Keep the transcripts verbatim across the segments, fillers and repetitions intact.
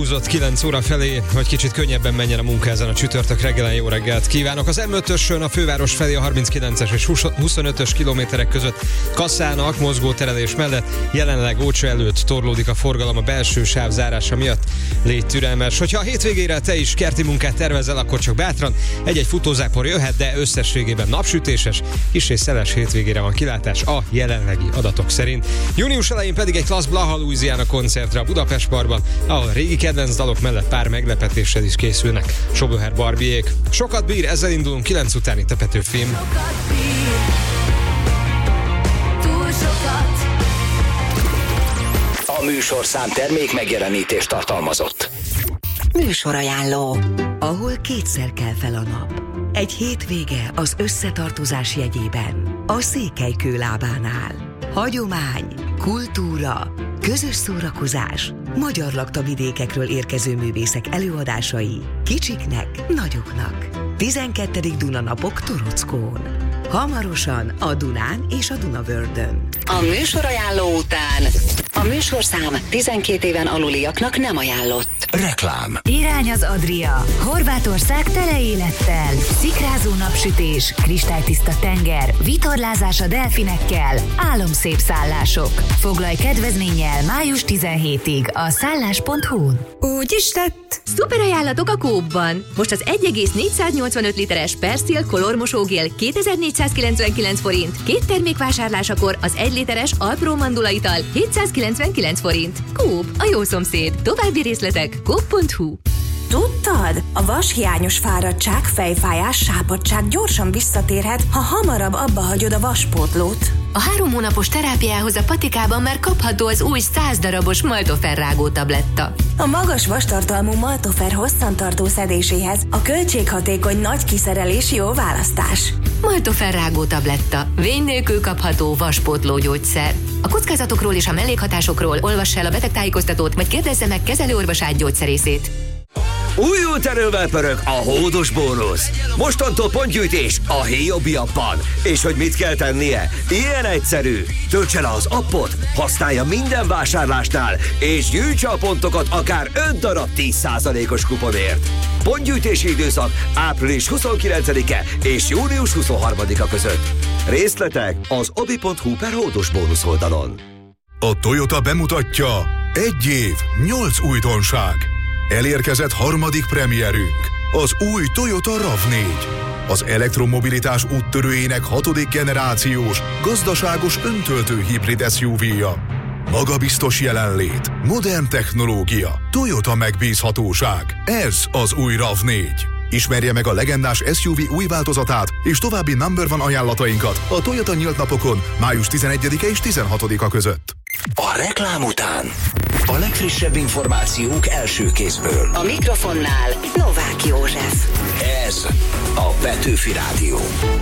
Húzott kilenc óra felé, hogy kicsit könnyebben menjen a munka ezen a csütörtök reggelen. Jó reggelt kívánok! Az em ötösön a főváros felé a harminckilences és huszonötös kilométerek között kasszálnak mozgó terelés mellett. Jelenleg Ócsa előtt torlódik a forgalom a belső sáv zárása miatt. Légy türelmes! Hogyha a hétvégére te is kerti munkát tervezel, akkor csak bátran. Egy-egy futózápor jöhet, de összességében napsütéses, kis és szeles hétvégére van kilátás a jelenlegi adatok szerint. Június elején pedig egy klassz Blaha Louisiana koncertre a Budapest Parkban, ahol régi kedvenc dalok mellett pár meglepetéssel is készülnek. Soböher Barbiék. Sokat bír, ezzel indulunk kilenc utáni Petőfim. A műsorszám termék megjelenítést tartalmazott. Műsorajánló, ahol kétszer kell fel a nap. Egy hétvége az összetartozás jegyében. A Székelykő lábánál. Hagyomány, kultúra, közös szórakozás, magyar laktavidékekről érkező művészek előadásai, kicsiknek, nagyoknak. tizenkettedik Dunanapok Torockón. Hamarosan a Dunán és a Dunavördön. A műsorajánló után a műsorszám tizenkét éven aluliaknak nem ajánlott. Reklám. Irány az Adria. Horvátország tele élettel. Szikrázó napsütés, kristálytiszta tenger, vitorlázás a delfinekkel, álomszép szállások. Foglalj kedvezménnyel május tizenhetedikéig a szállás pont hu-n. Úgy is lett! Szuper ajánlatok a Coop-ban! Most az egy egész négyszáznyolcvanöt literes Persil Color mosógél kétezer-négyszázkilencvenkilenc forint, két termék vásárlásakor az egy literes Alpro mandula ital hétszázkilencvenkilenc forint. Coop, a jó szomszéd. További részletek coop pont hu. Tudtad? A vashiányos fáradtság, fejfájás, sápadtság gyorsan visszatérhet, ha hamarabb abba hagyod a vaspótlót. A három hónapos terápiához a Patikában már kapható az új száz darabos Maltofer rágó tabletta. A magas vastartalmú Maltofer hosszantartó szedéséhez a költséghatékony nagy kiszerelés jó választás. Maltofer rágó tabletta. Vény nélkül kapható vaspótló gyógyszer. A kockázatokról és a mellékhatásokról olvass el a betegtájékoztatót, vagy kérdezze meg kezelőorvosát, gyógyszerészét. Újult erővel pörög a hódos bónusz. Mostantól pontgyűjtés a Héjobi appban. És hogy mit kell tennie? Ilyen egyszerű. Töltse le az appot, használja minden vásárlásnál, és gyűjtse a pontokat akár öt darab tíz százalékos kuponért. Pontgyűjtési időszak április huszonkilencedike és június huszonharmadika között. Részletek az obi pont hu per hódos bónusz oldalon. A Toyota bemutatja: egy év, nyolc újdonság. Elérkezett harmadik premierünk, az új Toyota rav négy. Az elektromobilitás úttörőjének hatodik generációs, gazdaságos öntöltő hibrid es u vé-ja. Magabiztos jelenlét, modern technológia, Toyota megbízhatóság. Ez az új rav négy. Ismerje meg a legendás es u vé új változatát és további number one ajánlatainkat a Toyota nyílt napokon május tizenegyedike és tizenhatodika között. A reklám után a legfrissebb információk első kézből. A mikrofonnál Novák József. Ez a Petőfi Rádió.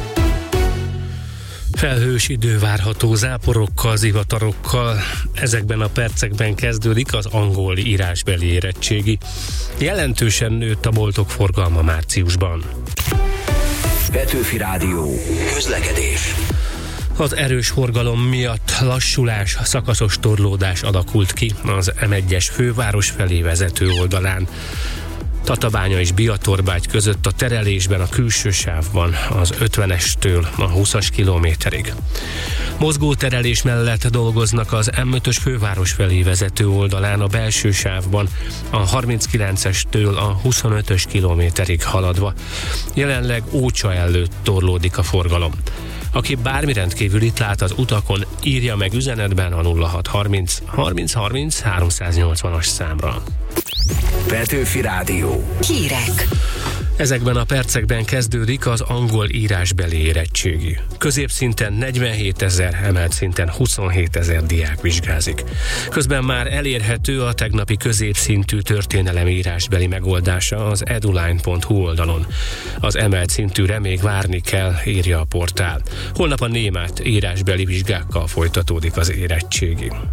Felhős idő várható záporokkal, zivatarokkal. Ezekben a percekben kezdődik az angol írásbeli érettségi. Jelentősen nőtt a boltok forgalma márciusban. Petőfi Rádió. Közlekedés. Az erős forgalom miatt lassulás, szakaszos torlódás alakult ki az em egyes főváros felé vezető oldalán. Tatabánya és Biatorbágy között a terelésben a külső sávban az ötvenestől a húszas kilométerig. Mozgó terelés mellett dolgoznak az em ötös főváros felé vezető oldalán a belső sávban a harminckilencestől a huszonötös kilométerig haladva. Jelenleg Ócsa előtt torlódik a forgalom. Aki bármi rendkívülit lát az utakon, írja meg üzenetben a nulla hat harminc harminc harminc háromszáznyolcvanas számra. Petőfi Rádió. Hírek. Ezekben a percekben kezdődik az angol írásbeli érettségi. Középszinten negyvenhétezer, emelt szinten huszonhétezer diák vizsgázik. Közben már elérhető a tegnapi középszintű történelem írásbeli megoldása az eduline pont hu oldalon. Az emelt szintűre még várni kell, írja a portál. Holnap a német írásbeli vizsgákkal folytatódik az érettségi.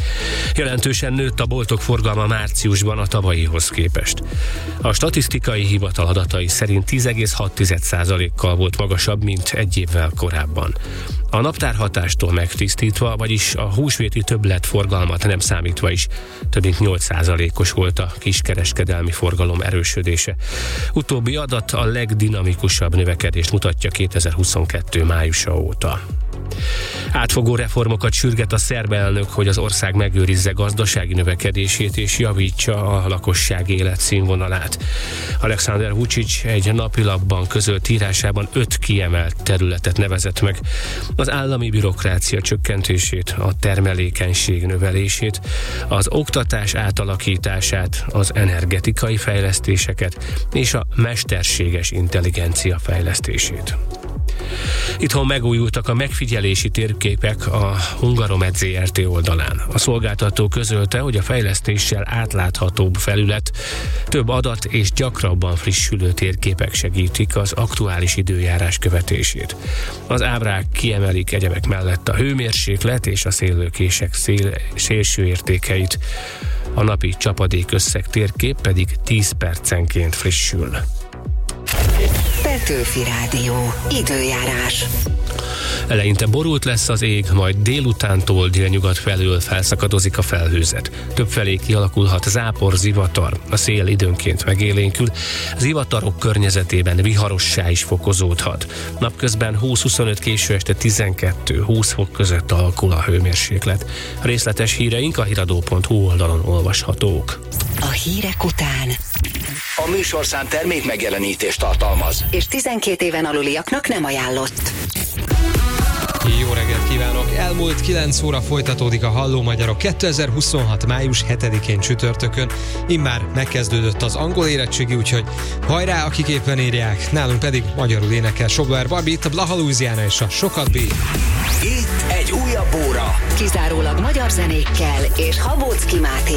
Jelentősen nőtt a boltok forgalma márciusban a tavalyihoz képest. A statisztikai hivatal adatai szerint tíz egész hat százalékkal volt magasabb, mint egy évvel korábban. A naptárhatástól megtisztítva, vagyis a húsvéti többlet forgalmat nem számítva is több mint nyolc százalékos volt a kiskereskedelmi forgalom erősödése. Utóbbi adat a legdinamikusabb növekedést mutatja kétezer-huszonkettő májusa óta. Átfogó reformokat sürget a szerb elnök, hogy az ország megőrizze gazdasági növekedését és javítsa a lakosság életszínvonalát. Aleksandar Vučić egy napilapban közölt írásában öt kiemelt területet nevezett meg: az állami bürokrácia csökkentését, a termelékenység növelését, az oktatás átalakítását, az energetikai fejlesztéseket és a mesterséges intelligencia fejlesztését. Itthon megújultak a megfigyelési térképek a Hungaromed zé er té oldalán. A szolgáltató közölte, hogy a fejlesztéssel átláthatóbb felület, több adat és gyakrabban frissülő térképek segítik az aktuális időjárás követését. Az ábrák kiemelik egyebek mellett a hőmérséklet és a széllőkések szél, szélső értékeit. A napi csapadék összeg térkép pedig tíz percenként frissül. Petőfi Rádió. Időjárás. Eleinte borult lesz az ég, majd délutántól délnyugat felől felszakadozik a felhőzet. Többfelé kialakulhat zápor, zivatar, a szél időnként megélénkül, zivatarok környezetében viharossá is fokozódhat. Napközben húsz-huszonöt, késő este tizenkettő-húsz fok között alakul a hőmérséklet. A részletes híreink a hiradó pont hu oldalon olvashatók. A hírek után A műsorszám termék megjelenítést tartalmaz, és tizenkét éven aluliaknak nem ajánlott. Jó reggelt kívánok! Elmúlt kilenc óra folytatódik a Halló Magyarok kétezer-huszonhat. május hetedikén csütörtökön. Immár megkezdődött az angol érettségi, úgyhogy hajrá, akik éppen írják. Nálunk pedig magyarul énekel Sobler Barbi, itt a Blaha Louisiana és a Sokat B. Itt egy újabb óra. Kizárólag magyar zenékkel és Habóczky Máté